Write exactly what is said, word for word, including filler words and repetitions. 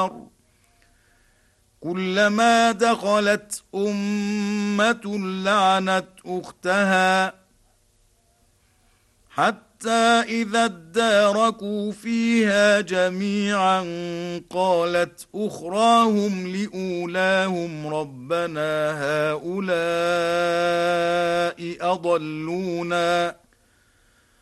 النار كلما دخلت أمة لعنت أختها حتى إذا اداركوا فيها جميعا قالت أخراهم لأولاهم ربنا هؤلاء أضلونا